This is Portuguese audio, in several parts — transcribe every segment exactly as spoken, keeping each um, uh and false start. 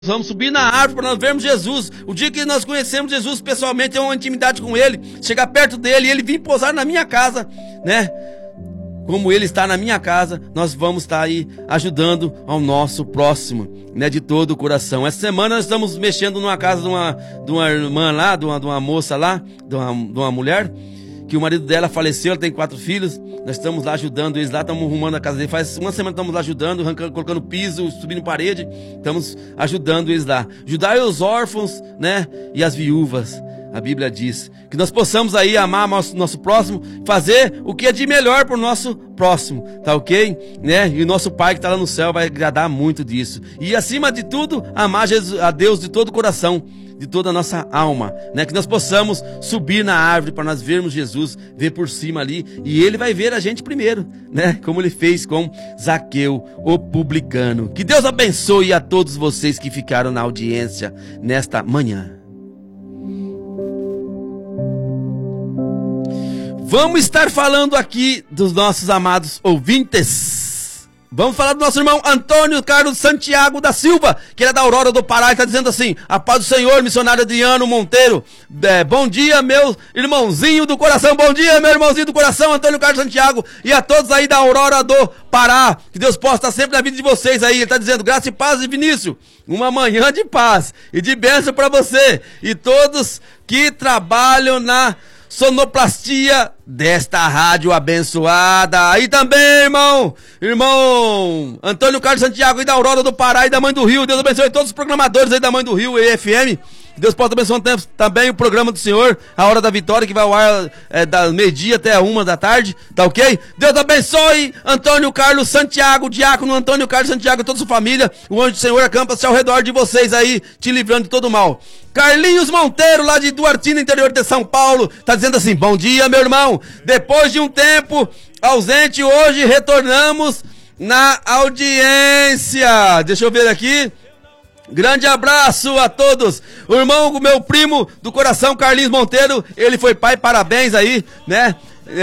Vamos subir na árvore para nós vermos Jesus. O dia que nós conhecemos Jesus pessoalmente, é uma intimidade com Ele, chegar perto dele, Ele vir pousar na minha casa, né? Como Ele está na minha casa, nós vamos estar aí ajudando ao nosso próximo, né? De todo o coração. Essa semana nós estamos mexendo numa casa de uma, de uma irmã lá, de uma, de uma moça lá, de uma, de uma mulher, que o marido dela faleceu, ela tem quatro filhos. Nós estamos lá ajudando eles lá, estamos arrumando a casa dele. Faz uma semana que estamos lá ajudando, arrancando, colocando piso, subindo parede. Estamos ajudando eles lá. Ajudar os órfãos, né? E as viúvas. A Bíblia diz que nós possamos aí amar nosso, nosso próximo, fazer o que é de melhor para o nosso próximo, tá ok? Né? E o nosso Pai que está lá no céu vai agradar muito disso. E acima de tudo, amar Jesus, a Deus de todo o coração, de toda a nossa alma, né? Que nós possamos subir na árvore para nós vermos Jesus, ver por cima ali, e Ele vai ver a gente primeiro, né? Como Ele fez com Zaqueu, o publicano. Que Deus abençoe a todos vocês que ficaram na audiência nesta manhã. Vamos estar falando aqui dos nossos amados ouvintes. Vamos falar do nosso irmão Antônio Carlos Santiago da Silva, que ele é da Aurora do Pará, e está dizendo assim: a paz do Senhor, missionário Adriano Monteiro. É, bom dia, meu irmãozinho do coração. Bom dia, meu irmãozinho do coração, Antônio Carlos Santiago, e a todos aí da Aurora do Pará. Que Deus possa estar sempre na vida de vocês aí. Ele está dizendo: graça e paz, e Vinícius, uma manhã de paz e de bênção para você e todos que trabalham na sonoplastia desta rádio abençoada. Aí também, irmão, irmão Antônio Carlos Santiago aí da Aurora do Pará e da Mãe do Rio. Deus abençoe todos os programadores aí da Mãe do Rio e F M. Deus possa abençoar também o programa do Senhor, a Hora da Vitória, que vai ao ar é, da meio-dia até a uma da tarde, tá ok? Deus abençoe Antônio Carlos Santiago, diácono Antônio Carlos Santiago, toda a sua família. O anjo do Senhor acampa-se ao redor de vocês aí, te livrando de todo mal. Carlinhos Monteiro, lá de Duartina, interior de São Paulo, tá dizendo assim: bom dia, meu irmão. Depois de um tempo ausente, hoje retornamos na audiência. Deixa eu ver aqui. Grande abraço a todos. O irmão, o meu primo do coração, Carlinhos Monteiro, ele foi pai, parabéns aí, né?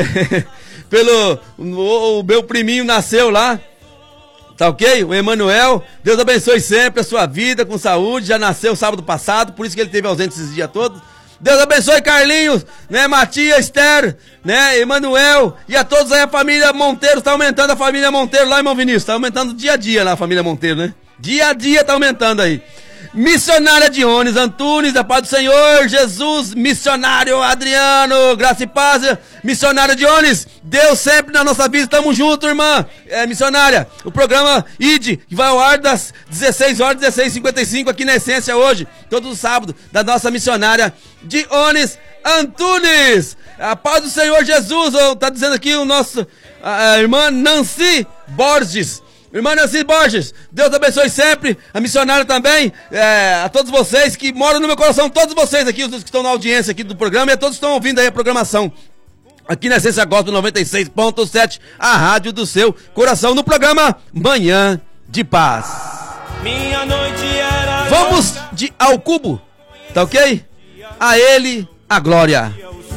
Pelo, o, o meu priminho nasceu lá, tá ok? O Emanuel, Deus abençoe sempre a sua vida, com saúde, já nasceu sábado passado, por isso que ele teve ausente esses dias todos. Deus abençoe Carlinhos, né, Matias, Esther, né, Emanuel, e a todos aí a família Monteiro. Tá aumentando a família Monteiro lá, irmão Vinícius, tá aumentando dia a dia lá a família Monteiro, né? Dia a dia tá aumentando aí. Missionária Dionis Antunes, a paz do Senhor Jesus. Missionário Adriano, graça e paz. Missionária Dionis, Deus sempre na nossa vida, tamo junto, irmã. É, missionária, o programa I D, que vai ao ar das dezesseis horas, dezesseis e cinquenta e cinco aqui na Essência hoje, todos os sábados, da nossa missionária Dionis Antunes. A paz do Senhor Jesus, tá dizendo aqui o nosso, a, a irmã Nancy Borges. Irmã Nancy Borges, Deus abençoe sempre, a missionária também, é, a todos vocês que moram no meu coração, todos vocês aqui, os que estão na audiência aqui do programa, e a todos que estão ouvindo aí a programação, aqui na Essência Gospel noventa e seis ponto sete, a rádio do seu coração, no programa Manhã de Paz. Minha noite era... Vamos de ao cubo, tá ok? A Ele a glória.